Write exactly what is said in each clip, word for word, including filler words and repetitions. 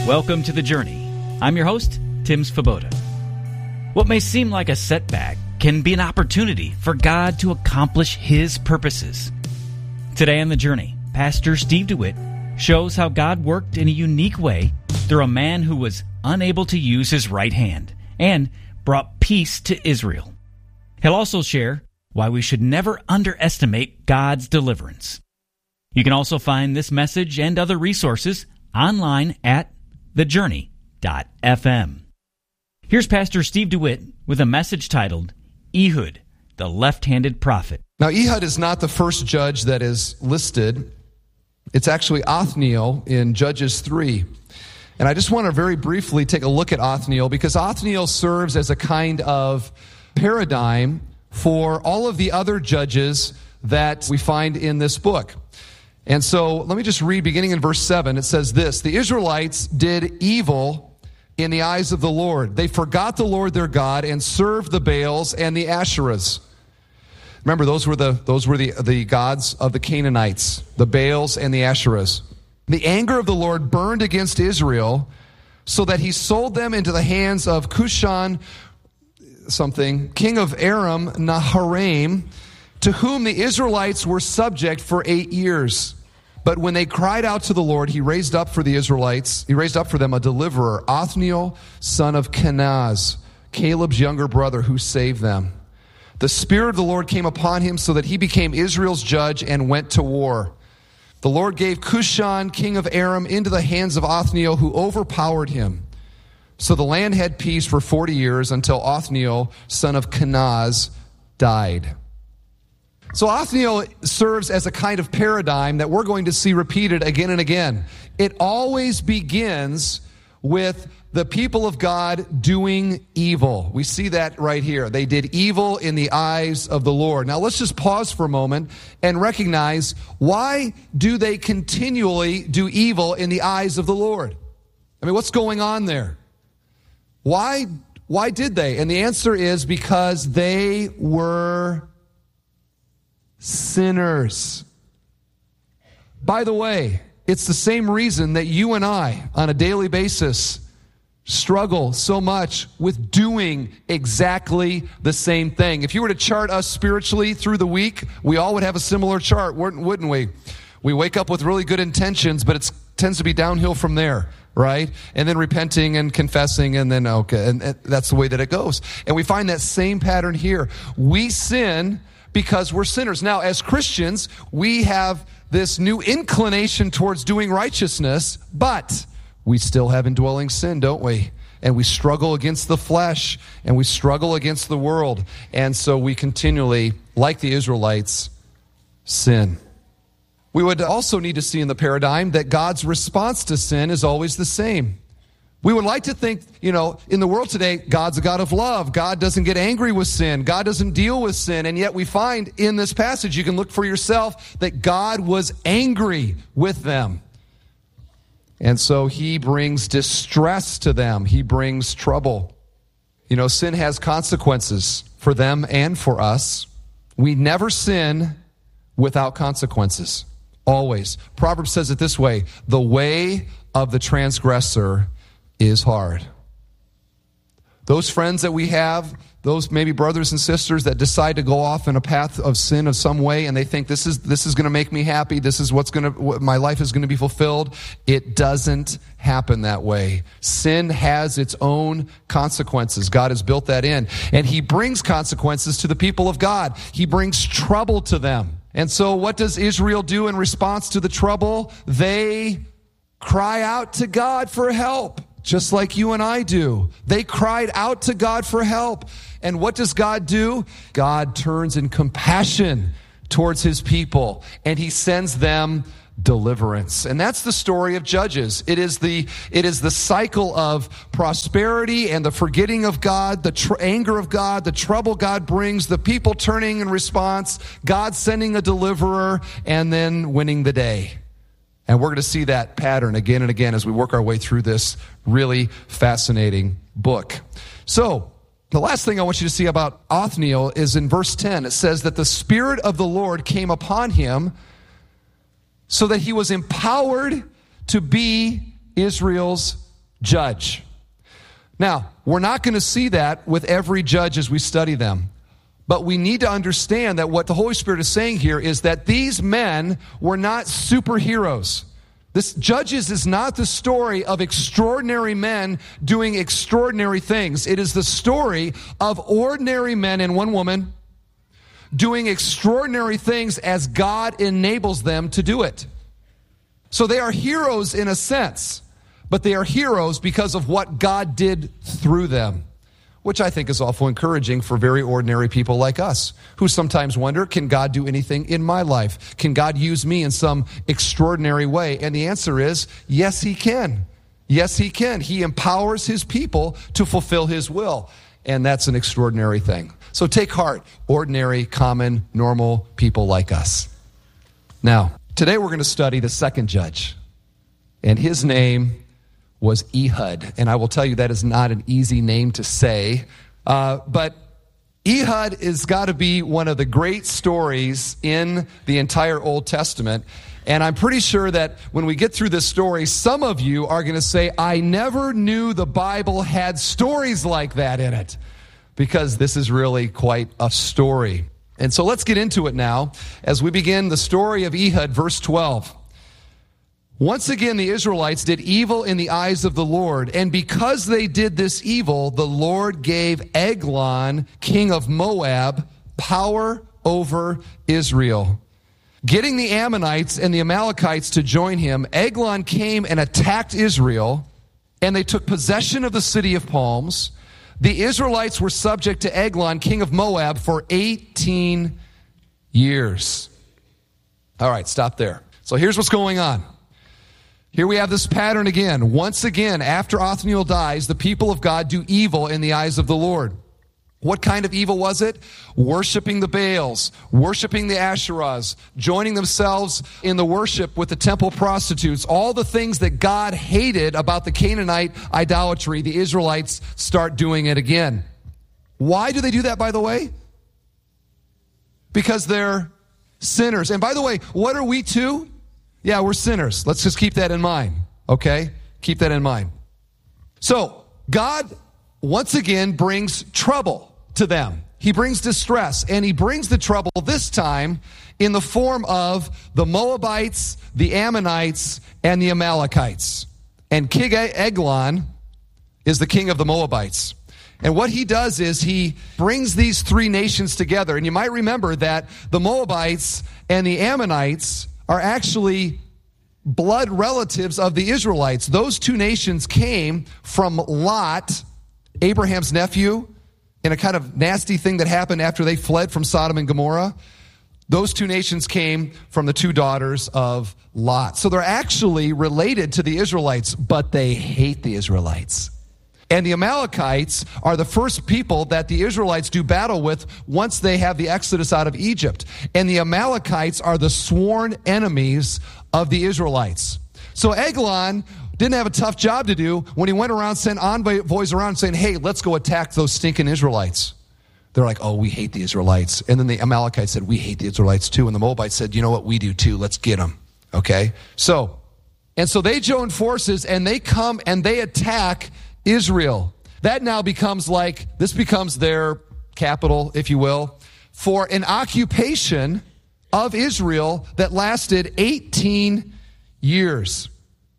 Welcome to The Journey. I'm your host, Tim Svoboda. What may seem like a setback can be an opportunity for God to accomplish His purposes. Today on The Journey, Pastor Steve DeWitt shows how God worked in a unique way through a man who was unable to use his right hand and brought peace to Israel. He'll also share why we should never underestimate God's deliverance. You can also find this message and other resources online at the journey dot f m. Here's Pastor Steve DeWitt with a message titled, Ehud, the Left-Handed Prophet. Now, Ehud is not the first judge that is listed. It's actually Othniel in Judges three. And I just want to very briefly take a look at Othniel, because Othniel serves as a kind of paradigm for all of the other judges that we find in this book. And so let me just read, beginning in verse seven. It says this: The Israelites did evil in the eyes of the Lord. They forgot the Lord their God and served the Baals and the Asherahs. Remember, those were the those were the, the gods of the Canaanites, the Baals and the Asherahs. The anger of the Lord burned against Israel, so that he sold them into the hands of Cushan, something, king of Aram Naharaim, to whom the Israelites were subject for eight years. But when they cried out to the Lord, he raised up for the Israelites, he raised up for them a deliverer, Othniel, son of Kenaz, Caleb's younger brother, who saved them. The Spirit of the Lord came upon him so that he became Israel's judge and went to war. The Lord gave Cushan, king of Aram, into the hands of Othniel, who overpowered him. So the land had peace for forty years until Othniel, son of Kenaz, died. So Othniel serves as a kind of paradigm that we're going to see repeated again and again. It always begins with the people of God doing evil. We see that right here. They did evil in the eyes of the Lord. Now let's just pause for a moment and recognize, why do they continually do evil in the eyes of the Lord? I mean, what's going on there? Why, why did they? And the answer is because they were sinners. By the way, it's the same reason that you and I, on a daily basis, struggle so much with doing exactly the same thing. If you were to chart us spiritually through the week, we all would have a similar chart, wouldn't we? We wake up with really good intentions, but it tends to be downhill from there, right? And then repenting and confessing, and then, okay, and that's the way that it goes. And we find that same pattern here. We sin because we're sinners. Now, as Christians, we have this new inclination towards doing righteousness, but we still have indwelling sin, don't we? And we struggle against the flesh, and we struggle against the world. And so we continually, like the Israelites, sin. We would also need to see in the paradigm that God's response to sin is always the same. We would like to think, you know, in the world today, God's a God of love. God doesn't get angry with sin. God doesn't deal with sin. And yet we find in this passage, you can look for yourself, that God was angry with them. And so he brings distress to them. He brings trouble. You know, sin has consequences for them and for us. We never sin without consequences. Always. Proverbs says it this way: the way of the transgressor is hard. Those friends that we have, those maybe brothers and sisters that decide to go off in a path of sin of some way, and they think this is this is going to make me happy, this is what's going to, my life is going to be fulfilled. It doesn't happen that way. Sin has its own consequences. God has built that in, and he brings consequences to the people of God. He brings trouble to them. And so what does Israel do in response to the trouble? They cry out to God for help. Just like you and I do. They cried out to God for help. And what does God do? God turns in compassion towards his people, and he sends them deliverance. And that's the story of Judges. It is the it is the cycle of prosperity and the forgetting of God, the tr- anger of God, the trouble God brings, the people turning in response, God sending a deliverer, and then winning the day. And we're going to see that pattern again and again as we work our way through this really fascinating book. So, the last thing I want you to see about Othniel is in verse ten. It says that the Spirit of the Lord came upon him so that he was empowered to be Israel's judge. Now, we're not going to see that with every judge as we study them. But we need to understand that what the Holy Spirit is saying here is that these men were not superheroes. This Judges is not the story of extraordinary men doing extraordinary things. It is the story of ordinary men and one woman doing extraordinary things as God enables them to do it. So they are heroes in a sense, but they are heroes because of what God did through them, which I think is awful encouraging for very ordinary people like us, who sometimes wonder, can God do anything in my life? Can God use me in some extraordinary way? And the answer is, yes, he can. Yes, he can. He empowers his people to fulfill his will. And that's an extraordinary thing. So take heart, ordinary, common, normal people like us. Now, today we're going to study the second judge. And his name was Ehud. And I will tell you that is not an easy name to say. Uh, but Ehud has got to be one of the great stories in the entire Old Testament. And I'm pretty sure that when we get through this story, some of you are going to say, I never knew the Bible had stories like that in it. Because this is really quite a story. And so let's get into it now as we begin the story of Ehud, verse twelve. Once again, the Israelites did evil in the eyes of the Lord, and because they did this evil, the Lord gave Eglon, king of Moab, power over Israel. Getting the Ammonites and the Amalekites to join him, Eglon came and attacked Israel, and they took possession of the city of palms. The Israelites were subject to Eglon, king of Moab, for eighteen years. All right, stop there. So here's what's going on. Here we have this pattern again. Once again, after Othniel dies, the people of God do evil in the eyes of the Lord. What kind of evil was it? Worshiping the Baals, worshiping the Asherahs, joining themselves in the worship with the temple prostitutes, all the things that God hated about the Canaanite idolatry, the Israelites start doing it again. Why do they do that, by the way? Because they're sinners. And by the way, what are we too? Yeah, we're sinners. Let's just keep that in mind, okay? Keep that in mind. So, God once again brings trouble to them. He brings distress, and he brings the trouble this time in the form of the Moabites, the Ammonites, and the Amalekites. And King Eglon is the king of the Moabites. And what he does is he brings these three nations together. And you might remember that the Moabites and the Ammonites are actually blood relatives of the Israelites. Those two nations came from Lot, Abraham's nephew, in a kind of nasty thing that happened after they fled from Sodom and Gomorrah. Those two nations came from the two daughters of Lot. So they're actually related to the Israelites, but they hate the Israelites. And the Amalekites are the first people that the Israelites do battle with once they have the exodus out of Egypt. And the Amalekites are the sworn enemies of the Israelites. So Eglon didn't have a tough job to do when he went around, sent envoys around saying, hey, let's go attack those stinking Israelites. They're like, oh, we hate the Israelites. And then the Amalekites said, we hate the Israelites too. And the Moabites said, you know what, we do too. Let's get them. Okay? So, and so they join forces and they come and they attack Israel. That now becomes like, this becomes their capital, if you will, for an occupation of Israel that lasted eighteen years.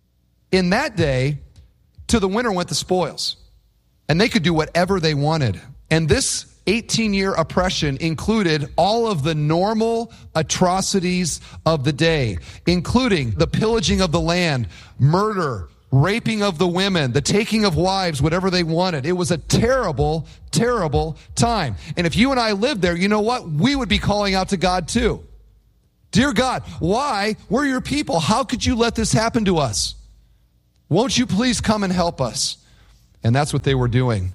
In that day, to the winner went the spoils. And they could do whatever they wanted. And this eighteen-year oppression included all of the normal atrocities of the day, including the pillaging of the land, murder, raping of the women, the taking of wives, whatever they wanted. It was a terrible, terrible time. And if you and I lived there, you know what? We would be calling out to God too. Dear God, why? We're your people. How could you let this happen to us? Won't you please come and help us? And that's what they were doing.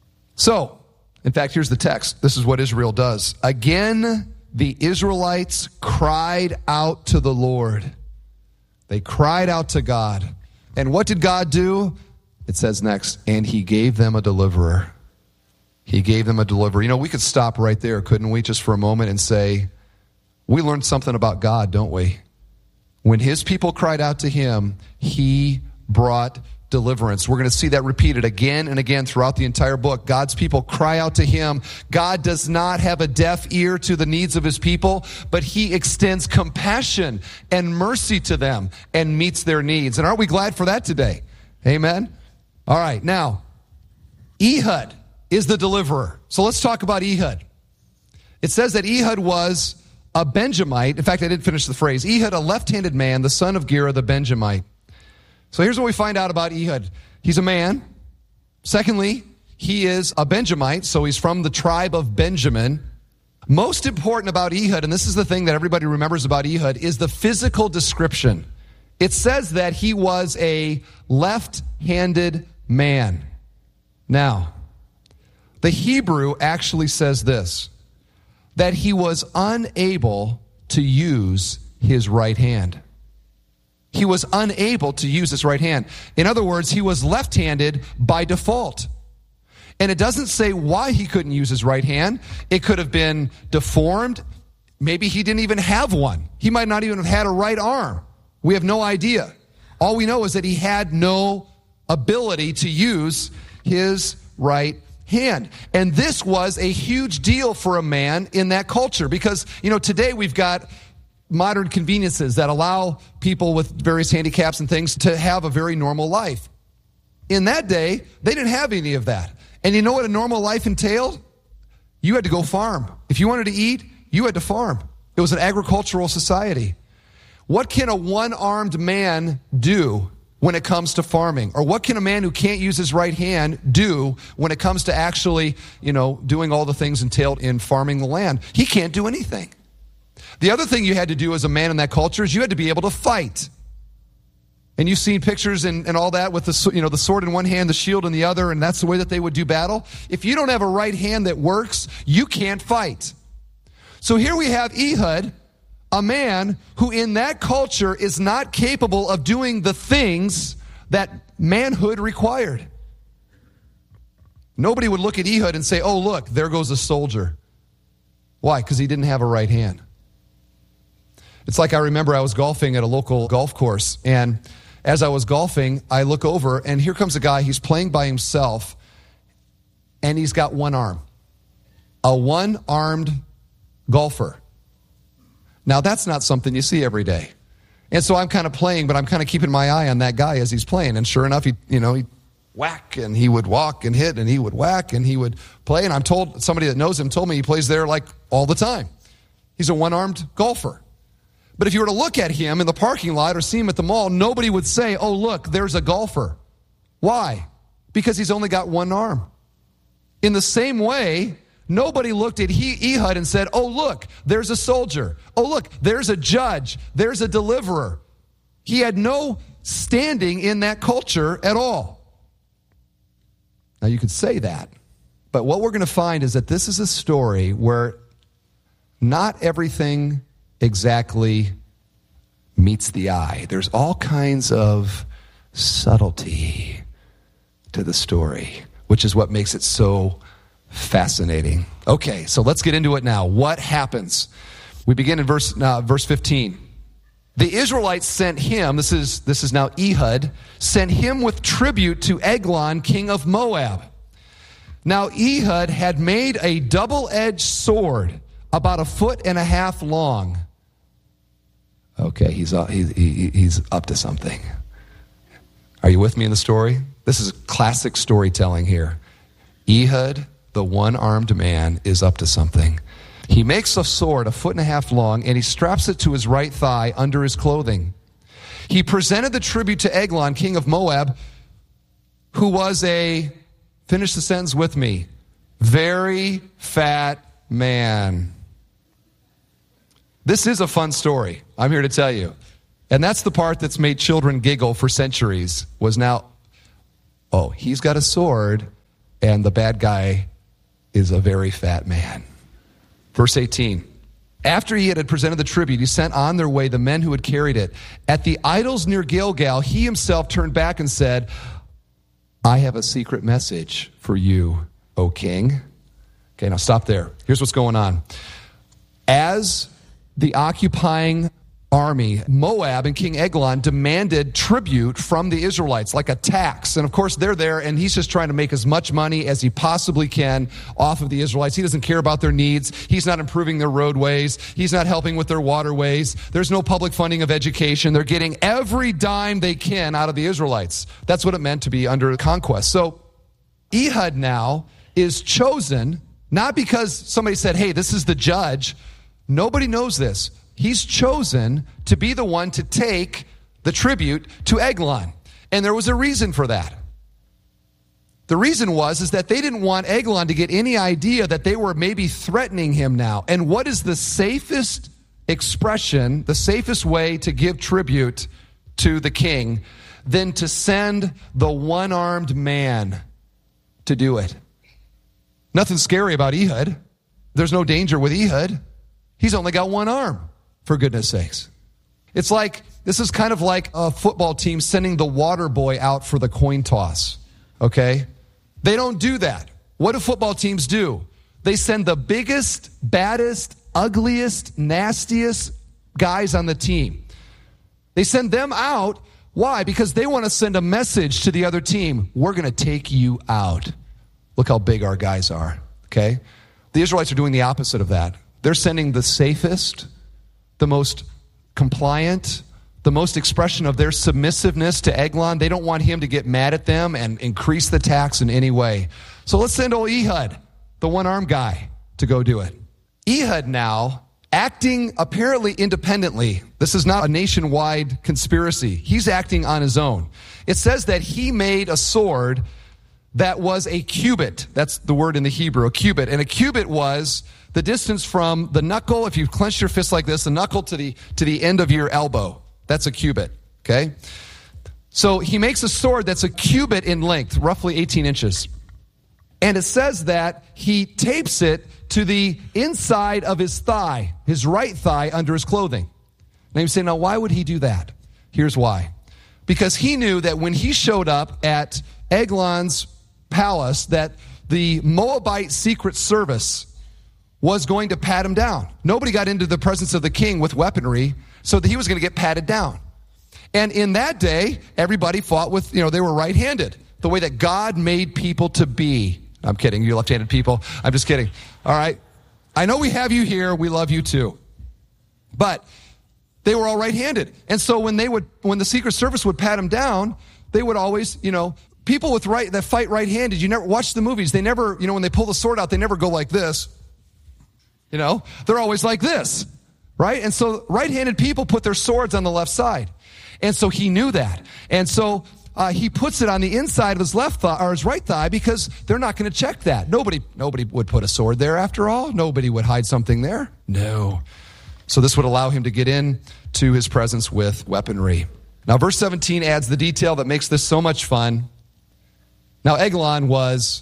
So, in fact, here's the text. This is what Israel does. Again, the Israelites cried out to the Lord. They cried out to God. And what did God do? It says next, and he gave them a deliverer. He gave them a deliverer. You know, we could stop right there, couldn't we, just for a moment and say, we learned something about God, don't we? When his people cried out to him, he brought deliverance. We're going to see that repeated again and again throughout the entire book. God's people cry out to him. God does not have a deaf ear to the needs of his people, but he extends compassion and mercy to them and meets their needs. And aren't we glad for that today? Amen? All right, now, Ehud is the deliverer. So let's talk about Ehud. It says that Ehud was a Benjamite. In fact, I didn't finish the phrase. Ehud, a left-handed man, the son of Gera the Benjamite. So here's what we find out about Ehud. He's a man. Secondly, he is a Benjamite, so he's from the tribe of Benjamin. Most important about Ehud, and this is the thing that everybody remembers about Ehud, is the physical description. It says that he was a left-handed man. Now, the Hebrew actually says this, that he was unable to use his right hand. He was unable to use his right hand. In other words, he was left-handed by default. And it doesn't say why he couldn't use his right hand. It could have been deformed. Maybe he didn't even have one. He might not even have had a right arm. We have no idea. All we know is that he had no ability to use his right hand. And this was a huge deal for a man in that culture because, you know, today we've got modern conveniences that allow people with various handicaps and things to have a very normal life. In that day, they didn't have any of that. And you know what a normal life entailed? You had to go farm. If you wanted to eat, you had to farm. It was an agricultural society. What can a one-armed man do when it comes to farming? Or what can a man who can't use his right hand do when it comes to actually, you know, doing all the things entailed in farming the land? He can't do anything. The other thing you had to do as a man in that culture is you had to be able to fight. And you've seen pictures and, and all that with the, you know, the sword in one hand, the shield in the other, and that's the way that they would do battle. If you don't have a right hand that works, you can't fight. So here we have Ehud, a man who in that culture is not capable of doing the things that manhood required. Nobody would look at Ehud and say, oh, look, there goes a soldier. Why? Because he didn't have a right hand. It's like I remember I was golfing at a local golf course, and as I was golfing, I look over, and here comes a guy. He's playing by himself, and he's got one arm. A one-armed golfer. Now, that's not something you see every day. And so I'm kind of playing, but I'm kind of keeping my eye on that guy as he's playing. And sure enough, he, you know, he'd whack, and he would walk and hit, and he would whack, and he would play. And I'm told, somebody that knows him told me he plays there like all the time. He's a one-armed golfer. But if you were to look at him in the parking lot or see him at the mall, nobody would say, oh, look, there's a golfer. Why? Because he's only got one arm. In the same way, nobody looked at he, Ehud and said, oh, look, there's a soldier. Oh, look, there's a judge. There's a deliverer. He had no standing in that culture at all. Now, you could say that. But what we're going to find is that this is a story where not everything exactly meets the eye. There's all kinds of subtlety to the story, which is what makes it so fascinating. Okay, so let's get into it now. What happens? We begin in verse uh, verse fifteen. The Israelites sent him, this is this is now Ehud, sent him with tribute to Eglon, king of Moab. Now Ehud had made a double-edged sword about a foot and a half long. Okay, he's, uh, he, he, he's up to something. Are you with me in the story? This is classic storytelling here. Ehud, the one-armed man, is up to something. He makes a sword a foot and a half long, and he straps it to his right thigh under his clothing. He presented the tribute to Eglon, king of Moab, who was a, finish the sentence with me, very fat man. This is a fun story, I'm here to tell you. And that's the part that's made children giggle for centuries, was now, oh, he's got a sword, and the bad guy is a very fat man. Verse eighteen. After he had presented the tribute, he sent on their way the men who had carried it. At the idols near Gilgal, he himself turned back and said, I have a secret message for you, O king. Okay, now stop there. Here's what's going on. As the occupying army, Moab and King Eglon demanded tribute from the Israelites, like a tax. And of course, they're there, and he's just trying to make as much money as he possibly can off of the Israelites. He doesn't care about their needs. He's not improving their roadways. He's not helping with their waterways. There's no public funding of education. They're getting every dime they can out of the Israelites. That's what it meant to be under conquest. So Ehud now is chosen, not because somebody said, hey, this is the judge. Nobody knows this. He's chosen to be the one to take the tribute to Eglon. And there was a reason for that. The reason was is that they didn't want Eglon to get any idea that they were maybe threatening him now. And what is the safest expression, the safest way to give tribute to the king than to send the one-armed man to do it? Nothing scary about Ehud. There's no danger with Ehud. He's only got one arm. For goodness sakes. It's like, this is kind of like a football team sending the water boy out for the coin toss, okay? They don't do that. What do football teams do? They send the biggest, baddest, ugliest, nastiest guys on the team. They send them out. Why? Because they want to send a message to the other team. We're going to take you out. Look how big our guys are, okay? The Israelites are doing the opposite of that. They're sending the safest, the most compliant, the most expression of their submissiveness to Eglon. They don't want him to get mad at them and increase the tax in any way. So let's send old Ehud, the one-armed guy, to go do it. Ehud now, acting apparently independently. This is not a nationwide conspiracy. He's acting on his own. It says that he made a sword that was a cubit. That's the word in the Hebrew, a cubit. And a cubit was the distance from the knuckle, if you clench your fist like this, the knuckle to the to the end of your elbow. That's a cubit, okay? So he makes a sword that's a cubit in length, roughly eighteen inches. And it says that he tapes it to the inside of his thigh, his right thigh under his clothing. Now you say, now why would he do that? Here's why. Because he knew that when he showed up at Eglon's palace, that the Moabite Secret Service was going to pat him down. Nobody got into the presence of the king with weaponry, so that he was going to get patted down. And in that day, everybody fought with, you know, they were right-handed, the way that God made people to be. I'm kidding, you left-handed people. I'm just kidding. All right? I know we have you here. We love you too. But they were all right-handed. And so when they would, when the Secret Service would pat him down, they would always, you know, people with right, that fight right-handed, you never watch the movies. They never, you know, when they pull the sword out, they never go like this. You know, they're always like this, right? And so right-handed people put their swords on the left side. And so he knew that. And so uh, he puts it on the inside of his left thigh, or his right thigh, because they're not going to check that. Nobody, nobody would put a sword there after all. Nobody would hide something there. No. So this would allow him to get in to his presence with weaponry. Now, verse seventeen adds the detail that makes this so much fun. Now, Eglon was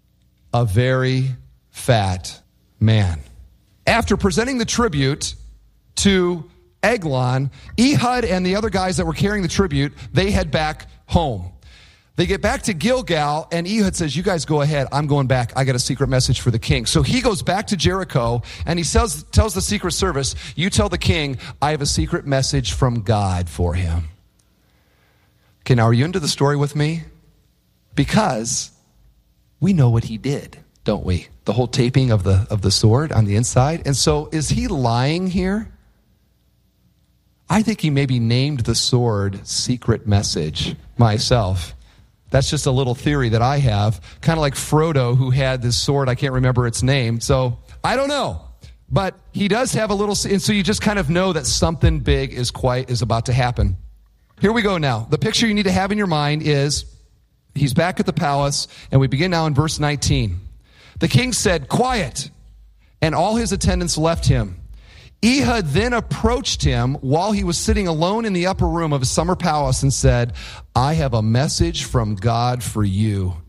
a very fat man. After presenting the tribute to Eglon, Ehud and the other guys that were carrying the tribute, they head back home. They get back to Gilgal, and Ehud says, you guys go ahead. I'm going back. I got a secret message for the king. So he goes back to Jericho, and he tells, tells the Secret Service, you tell the king, I have a secret message from God for him. Okay, now are you into the story with me? Because we know what he did, don't we? The whole taping of the of the sword on the inside. And so is he lying here? I think he maybe named the sword Secret Message myself. That's just a little theory that I have. Kind of like Frodo, who had this sword. I can't remember its name. So I don't know. But he does have a little, and so you just kind of know that something big is quite is about to happen. Here we go now. The picture you need to have in your mind is he's back at the palace, and we begin now in verse nineteen. The king said, quiet, and all his attendants left him. Ehud then approached him while he was sitting alone in the upper room of his summer palace and said, I have a message from God for you.